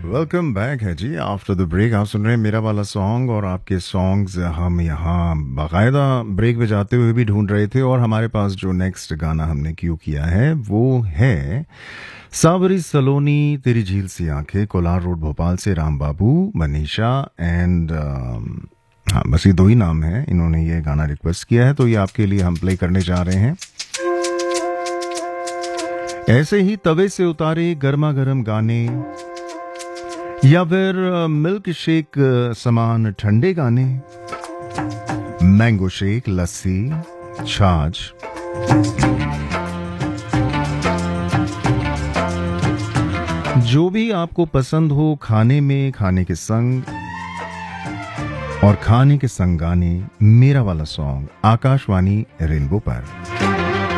Welcome back है जी। After the break आप सुन रहे हैं मेरा वाला सॉन्ग, और आपके सॉन्ग्स हम यहाँ बाकायदा ब्रेक पे जाते हुए भी ढूंढ रहे थे। और हमारे पास जो नेक्स्ट गाना हमने क्यू किया है वो है सावरी सलोनी तेरी झील सी आंखें, कोलार रोड भोपाल से राम बाबू, मनीषा एंड हाँ, बस ये दो ही नाम हैं, इन्होंने ये गाना रिक्वेस्ट किया है, तो ये आपके लिए हम प्ले करने जा रहे हैं। ऐसे ही तवे से उतारे गर्मा गर्म गाने, या फिर मिल्क शेक समान ठंडे गाने, मैंगो शेक, लस्सी, छाछ, जो भी आपको पसंद हो खाने में, खाने के संग और खाने के संग गाने, मेरा वाला सॉन्ग आकाशवाणी रेनबो पर।